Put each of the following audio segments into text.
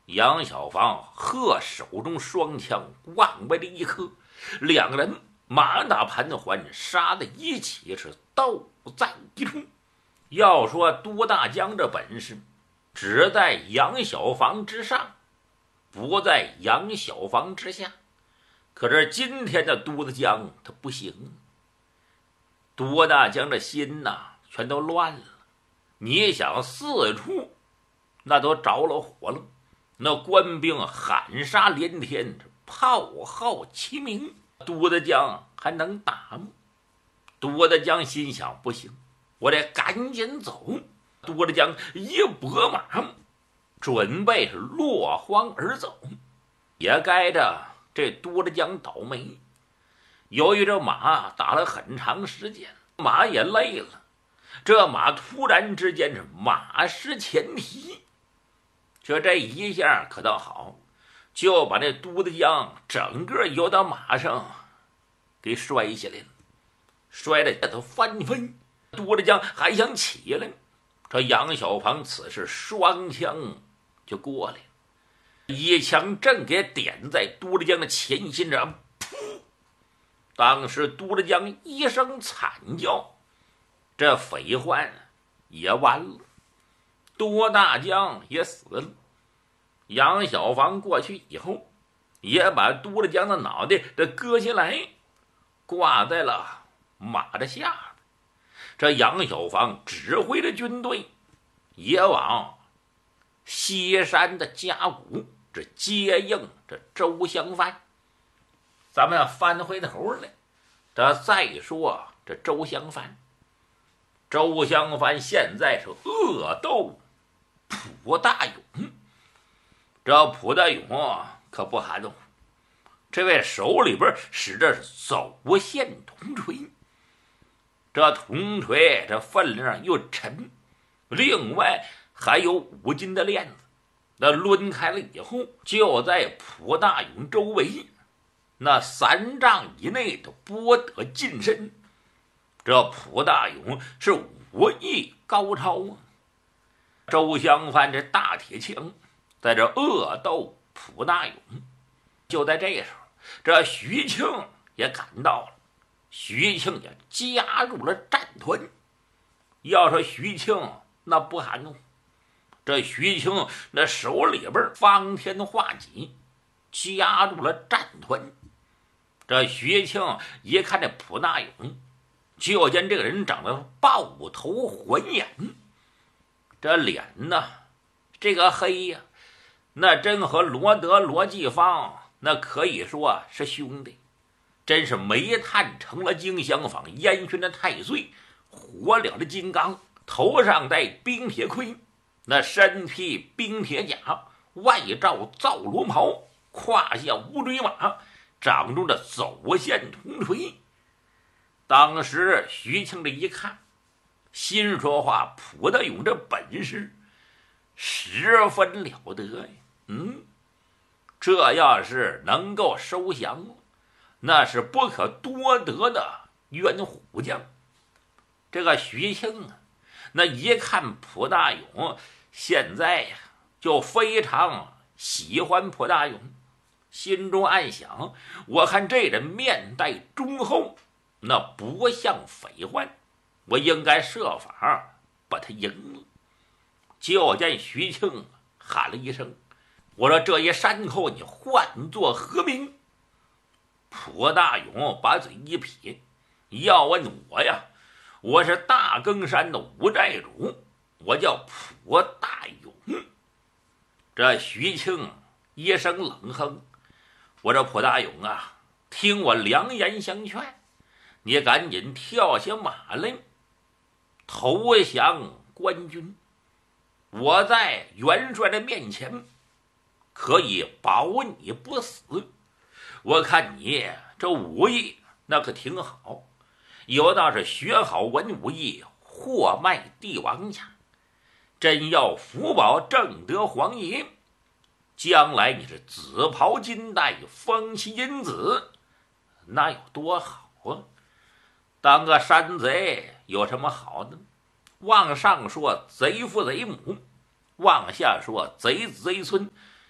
杨小房喝手中双枪往外的一磕，两个人马打盘桓，杀得一起是斗在一处。要说都大江这本事，只在杨小房之上，不在杨小房之下。可是今天的都大江他不行，都大江的心呐全都乱了。你想四处那都着了火了，那官兵喊杀连天，炮号齐鸣，都大江还能打吗？都大江心想不行，我得赶紧走。都大江一拨马，准备是落荒而走。也该着这都大江倒霉，由于这马打了很长时间，马也累了，这马突然之间是马失前蹄，这一下可倒好，就把这都大江整个游到马上给摔下来了，摔得他翻飞。都大江还想起来，这杨小房此时双枪就过来了，一枪正给点在都大江的前心上，噗！当时都大江一声惨叫，这匪患也完了，都大江也死了。杨小房过去以后，也把都大江的脑袋这割下来，挂在了马的下边。这杨小房指挥着军队也往西山的夹谷这接应这周襄藩。咱们要翻回头来，这再说这周襄藩。周襄藩现在是恶斗蒲大勇，这蒲大勇可不含糊，这位手里边使着是走线铜锤，这铜锤这分量又沉，另外还有5斤的链子，那抡开了以后，就在蒲大勇周围那3丈以内的波得近身。这蒲大勇是武艺高超啊！周襄藩这大铁枪在这恶斗蒲大勇。就在这时候，这徐庆也赶到了，徐庆也加入了战团。要说徐庆那不含糊，这徐庆那手里边方天画戟，加入了战团。这徐庆一看这蒲大勇，就见这个人长得豹头环眼，这脸呢这个黑呀，那真和罗德罗继芳那可以说是兄弟，真是煤炭成了金香坊，烟熏的太岁，火燎的金刚，头上戴冰铁盔，那身披冰铁甲，外罩皂罗袍，胯下乌骓马，掌中的走线铜锤。当时徐庆这一看，心说话，蒲大勇这本事十分了得呀！这要是能够收降，那是不可多得的冤虎将。这个徐庆啊，那一看蒲大勇现在呀，就非常喜欢蒲大勇，心中暗想，我看这人面带忠厚，那不像匪患，我应该设法把他赢了。就见徐庆喊了一声，我说这一山口你唤作何名？蒲大勇把嘴一撇，要问我呀，我是大更山的五寨主，我叫蒲大勇。这徐庆一声冷哼，我说蒲大勇啊，听我良言相劝，你赶紧跳下马来投降官军，我在元帅的面前可以保你不死。我看你这武艺那可挺好，有道是学好文武艺，货卖帝王家，真要福保正德皇爷，将来你是紫袍金带，封其银子，那有多好啊！当个山贼有什么好的？往上说贼父贼母，往下说贼子贼孙，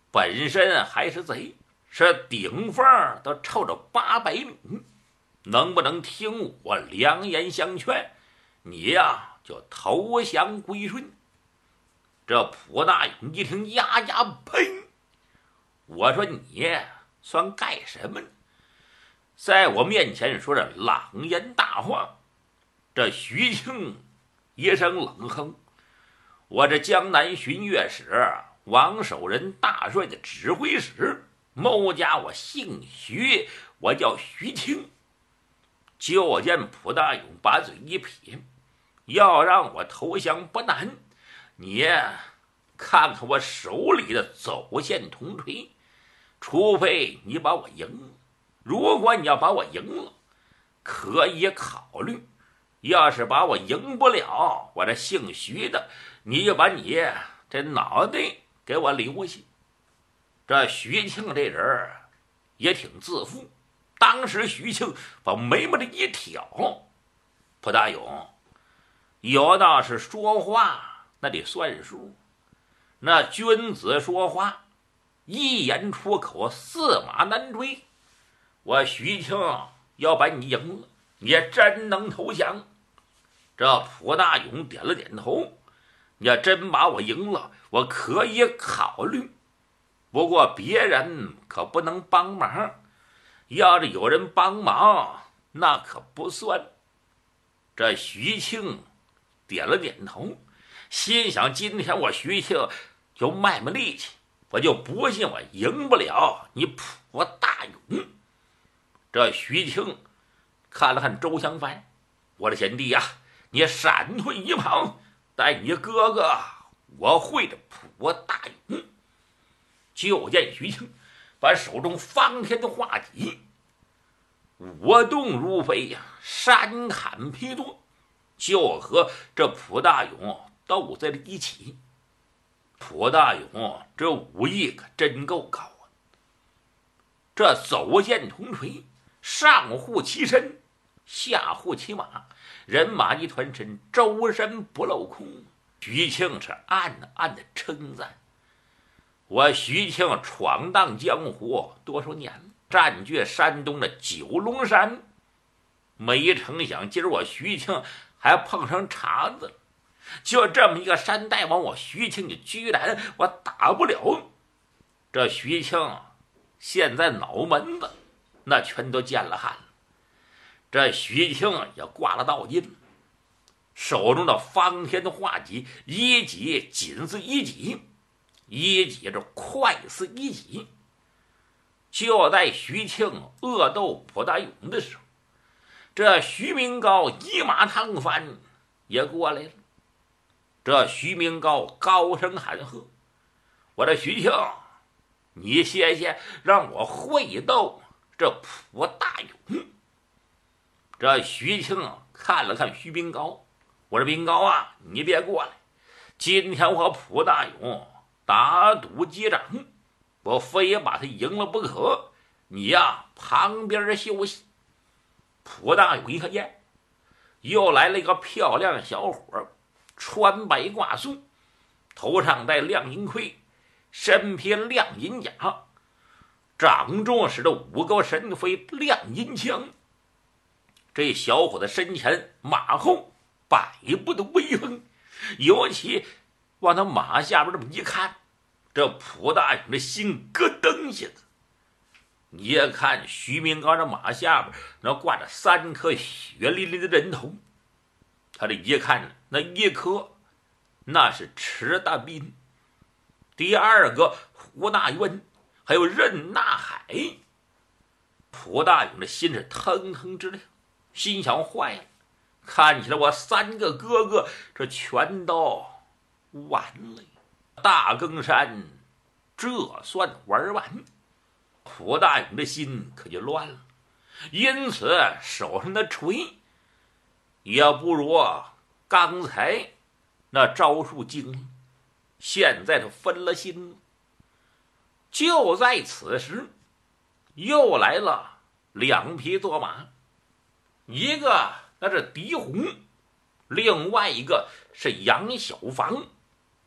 本身还是贼，是顶风都凑着800米，能不能听我良言相劝？你呀就投降归顺。这蒲大勇一听，呀呀呸！我说你算干什么呢？在我面前说这狼言大话。这徐庆一声冷哼：“我这江南巡阅使王守仁大帅的指挥使，某家我姓徐，我叫徐庆。”就见蒲大勇把嘴一撇：“要让我投降不难，你看看我手里的走线铜锤，除非你把我赢了。如果你要把我赢了，可以考虑；要是把我赢不了，我这姓徐的，你就把你这脑袋给我留下。”这徐庆这人也挺自负，当时徐庆把眉毛这一挑：“蒲大勇，有道是说话那得算数，那君子说话，一言出口驷马难追。我徐庆要把你赢了，你也真能投降？”这蒲大勇点了点头：“你要真把我赢了，我可以考虑，不过别人可不能帮忙，要是有人帮忙，那可不算。”这徐庆点了点头，心想：今天我徐庆就卖卖力气，我就不信我赢不了你蒲大勇。这徐庆看了看周香帆：“我的贤弟呀，你闪退一旁，带你哥哥我会着蒲大勇。”就见徐庆把手中方天的画戟舞动如飞呀，山砍劈剁，就和这蒲大勇斗在了一起。蒲大勇这武艺可真够高啊！这走线铜锤，上护其身，下护其马，人马一团身，周身不镂空。徐庆是暗暗的称赞：我徐庆闯荡江湖多少年了，占据山东的九龙山，没成想今儿我徐庆还碰上茬子了。就这么一个山大王，我徐庆就居然我打不了。这徐庆现在脑门子那全都见了汗了。这徐庆也挂了道印，手中的方天的画戟，一戟紧似一戟，一戟这快似一戟。就在徐庆恶斗蒲大勇的时候，这徐明高一马趟翻也过来了。这徐明高高声喊喝：“我这徐庆，你歇歇，让我会斗这蒲大勇。”这徐庆看了看徐明高：“我说明高啊，你别过来，今天我蒲大勇打赌击掌，我非把他赢了不可，你呀旁边休息。”蒲大勇一看，耶，又来了一个漂亮小伙，穿白挂素，头上戴亮银盔，身披亮银甲，掌中使的五高神飞亮银枪。这小伙子身前马后百步的威风，尤其往他马下边这么一看，这蒲大勇的心咯噔一下子。你也看徐明高这马下边那挂着3颗血淋淋的人头，他这一看，那一颗那是池大斌，第二个胡大渊，还有任大海。蒲大勇的心是腾腾直跳，心想坏了，看起来我3个哥哥这全都完了，大更山这算玩完。蒲大勇的心可就乱了，因此手上的锤也不如刚才那招数精，现在他分了心了。就在此时，又来了2匹坐马，一个那是狄红，另外一个是杨小房。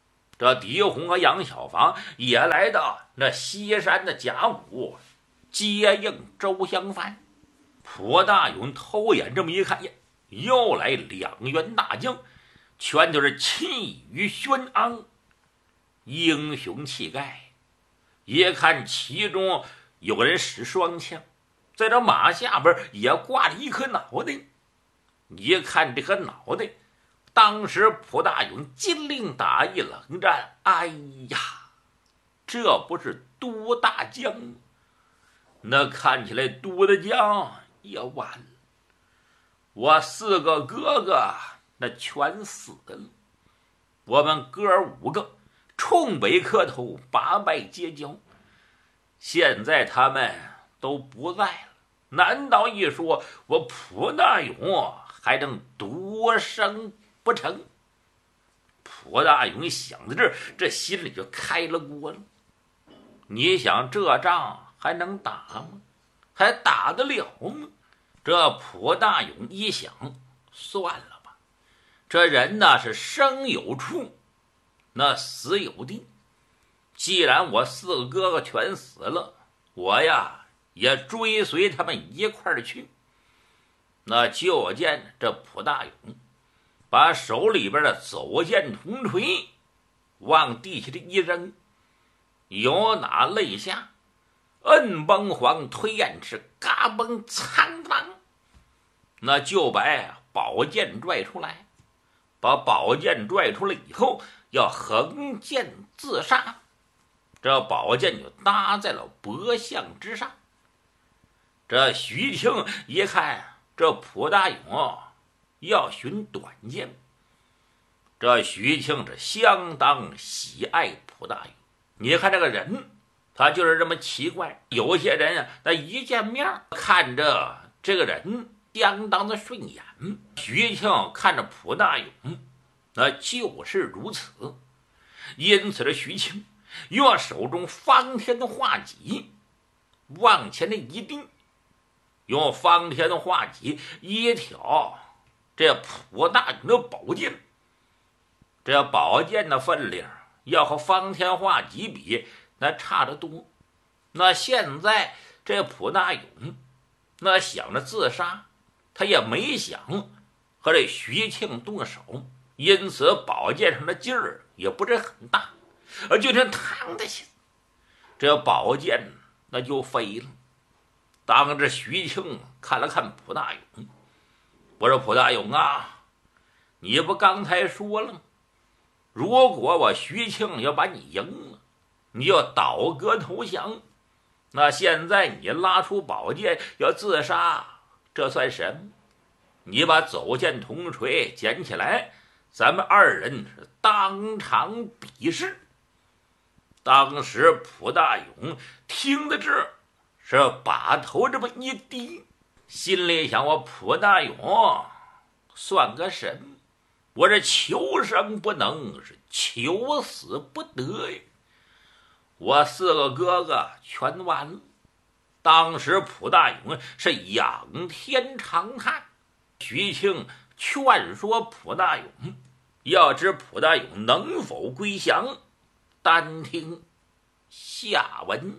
这狄红和杨小房也来到那西山的甲午接应周襄藩。蒲大勇偷眼这么一看，又来2员大将，全都是气宇轩昂，英雄气概。一看其中有个人使双枪，在这马下边也挂着一颗脑袋。一看这颗脑袋，当时蒲大勇金令打一冷战，哎呀，这不是都大将吗？那看起来都大将也完了，我4个哥哥那全死了，我们哥5个冲北磕头，把脉结交，现在他们都不在了，难道一说我蒲大勇还能独生不成？蒲大勇想到这心里就开了锅了。你想这仗还能打吗？还打得了吗？这蒲大勇一想，算了吧，这人呢是生有处，那死有地。既然我4个哥哥全死了，我呀也追随他们一块儿去。那就见这蒲大勇把手里边的走剑铜锤往地下的一扔，有哪肋下，摁崩黄推燕翅，嘎嘣苍当，那就把宝剑拽出来。把宝剑拽出来以后，要横剑自杀，这宝剑就搭在了脖项之上。这徐庆一看这蒲大勇要寻短剑，这徐庆是相当喜爱蒲大勇。你看这个人，他就是这么奇怪。有些人啊，那一见面看着这个人相当的顺眼。徐庆看着蒲大勇，那就是如此。因此这徐庆用手中方天画戟往前的一钉，用方天画戟一挑这蒲大勇的宝剑。这宝剑的分量要和方天画戟比，那差得多。那现在这蒲大勇那想着自杀，他也没想和这徐庆动手，因此宝剑上的劲儿也不是很大，就这嘡的下，这宝剑那就飞了。当着徐庆看了看蒲大勇，我说蒲大勇啊，你不刚才说了吗？如果我徐庆要把你赢了，你要倒戈投降，那现在你拉出宝剑要自杀，这算什么？你把走剑铜锤捡起来，咱们2人是当场比试。当时蒲大勇听得这是把头这么一低，心里想，我蒲大勇算个什么？我这求生不能，是求死不得呀！我4个哥哥全完了。当时蒲大勇是仰天长叹。徐庆劝说蒲大勇，要知蒲大勇能否归降，单听下文。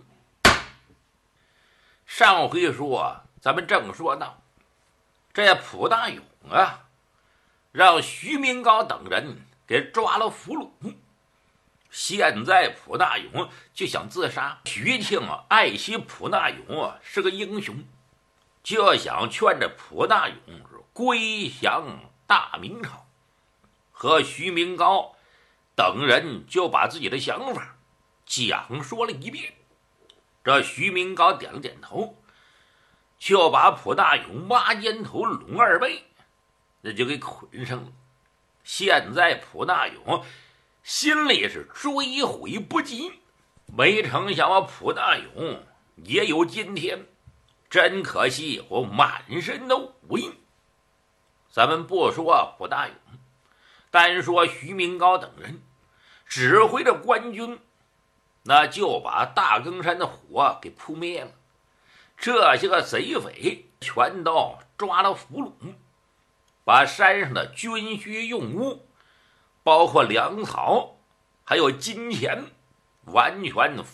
上回说咱们正说到，这蒲大勇啊，让徐明高等人给抓了俘虏。现在蒲大勇就想自杀。徐庆爱惜蒲大勇是个英雄，就想劝着蒲大勇是归降大明朝。和徐明高等人就把自己的想法讲说了一遍。这徐明高点了点头，就把蒲大勇挖肩头拢2背，那就给捆上了。现在蒲大勇心里是追悔不及，没成想蒲大勇也有今天，真可惜我满身的武艺。咱们不说蒲大勇，单说徐明高等人指挥着官军，那就把大更山的火给扑灭了。这些个贼匪全都抓了俘虏，把山上的军需用物，包括粮草， 还有金钱，完全